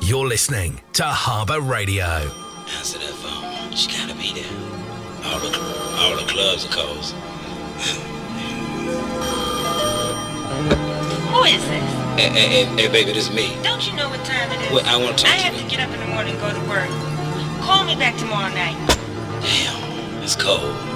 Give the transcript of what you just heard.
You're listening to Harbour Radio. Answer that phone. She gotta be there. All the clubs are closed. Who is this? Hey, baby, this is me. Don't you know what time it is? Well, I want to talk to you. I have to get up in the morning and go to work. Call me back tomorrow night. Damn, it's cold.